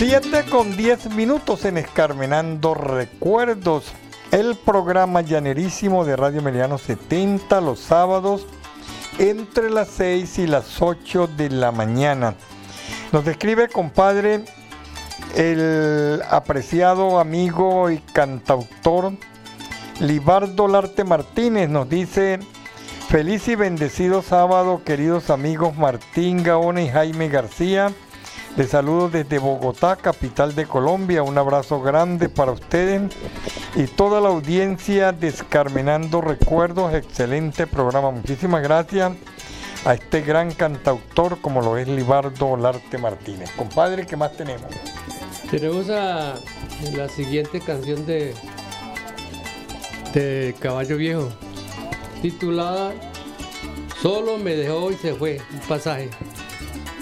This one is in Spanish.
7:10 en Escarmenando Recuerdos, el programa llanerísimo de Radio Meliano 70 los sábados entre las 6 y las 8 de la mañana. Nos escribe, compadre, el apreciado amigo y cantautor Libardo Larte Martínez. Nos dice: feliz y bendecido sábado, queridos amigos Martín Gaona y Jaime García. Les saludo desde Bogotá, capital de Colombia. Un abrazo grande para ustedes y toda la audiencia de Escarmenando Recuerdos. Excelente programa. Muchísimas gracias a este gran cantautor como lo es Libardo Larte Martínez. Compadre, ¿qué más tenemos? Tenemos la siguiente canción de Caballo Viejo, titulada Solo me dejó y se fue, un pasaje.